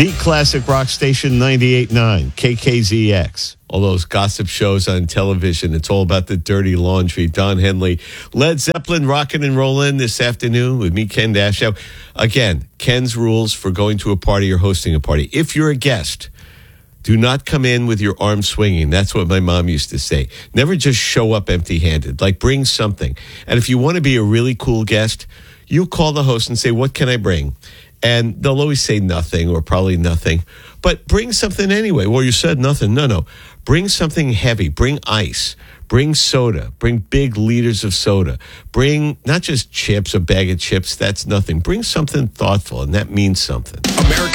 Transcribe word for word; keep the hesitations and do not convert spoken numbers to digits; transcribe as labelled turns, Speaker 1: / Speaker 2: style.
Speaker 1: The classic rock station ninety-eight point nine, K K Z X. All those gossip shows on television. It's all about the dirty laundry. Don Henley, Led Zeppelin, rocking and rolling this afternoon with me, Ken Dashow. Again, Ken's rules for going to a party or hosting a party. If you're a guest, do not come in with your arms swinging. That's what my mom used to say. Never just show up empty-handed. Like, bring something. And if you want to be a really cool guest, you call the host and say, what can I bring? And they'll always say nothing or probably nothing. But bring something anyway. Well, you said nothing. No, no. Bring something heavy. Bring ice. Bring soda. Bring big liters of soda. Bring not just chips, a bag of chips. That's nothing. Bring something thoughtful, and that means something.
Speaker 2: America.